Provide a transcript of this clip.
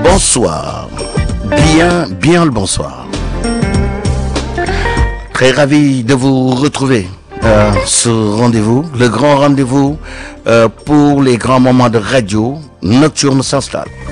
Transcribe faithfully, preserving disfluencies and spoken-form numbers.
Bonsoir, bien, bien le bonsoir. Très ravi de vous retrouver euh, ce rendez-vous, le grand rendez-vous euh, pour les grands moments de radio nocturne s'installe.